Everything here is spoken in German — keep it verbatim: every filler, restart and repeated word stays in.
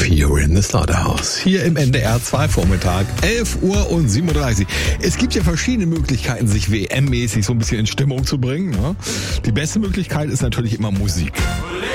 Fear in the Slaughterhouse. Hier im N D R zwei Vormittag, elf Uhr und siebenunddreißig. Es gibt ja verschiedene Möglichkeiten, sich W M-mäßig so ein bisschen in Stimmung zu bringen. Ne? Die beste Möglichkeit ist natürlich immer Musik.